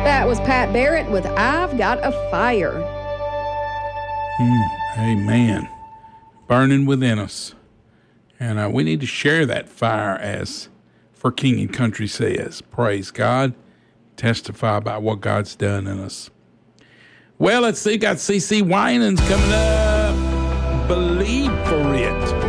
That was Pat Barrett with I've Got a Fire. Amen. Burning within us. And we need to share that fire, as For King and Country says. Praise God. Testify about what God's done in us. Well, let's see. Got CeCe Winans coming up. Believe for it.